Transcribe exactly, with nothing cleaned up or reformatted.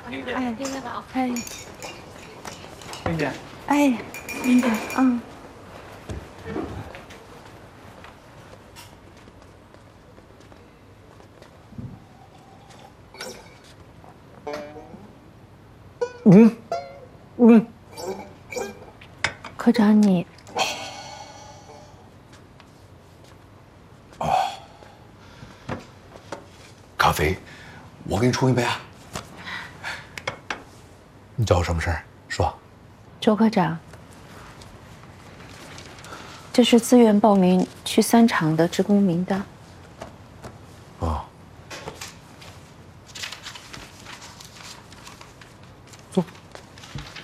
哎，林姐好。哎， 林姐。 哎，林姐，嗯。 嗯嗯， 科长你。 哦，咖啡，我给你冲一杯啊。你找我什么事儿？说。 周科长，这是自愿报名去三厂的职工名单。